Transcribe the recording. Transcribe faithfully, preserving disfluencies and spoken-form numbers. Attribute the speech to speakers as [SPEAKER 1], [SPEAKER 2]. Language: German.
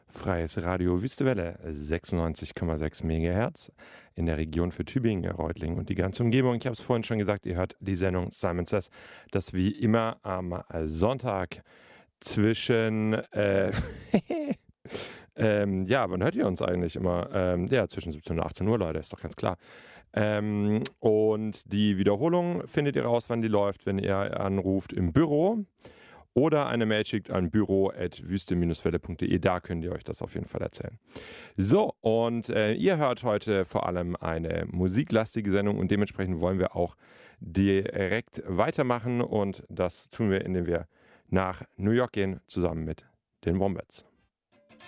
[SPEAKER 1] Freies Radio Wüstewelle, sechsundneunzig Komma sechs Megahertz in der Region für Tübingen, Reutlingen und die ganze Umgebung. Ich habe es vorhin schon gesagt, ihr hört die Sendung Simon Says, das wie immer am Sonntag zwischen, äh, ähm, ja, wann hört ihr uns eigentlich immer? Ähm, ja, zwischen siebzehn und achtzehn Uhr, Leute, ist doch ganz klar. Ähm, und die Wiederholung findet ihr raus, wann die läuft, wenn ihr anruft im Büro. Oder eine Mail schickt an büro at wüste welle punkt de, da könnt ihr euch das auf jeden Fall erzählen. So, und äh, ihr hört heute vor allem eine musiklastige Sendung und dementsprechend wollen wir auch direkt weitermachen und das tun wir, indem wir nach New York gehen, zusammen mit den Wombats.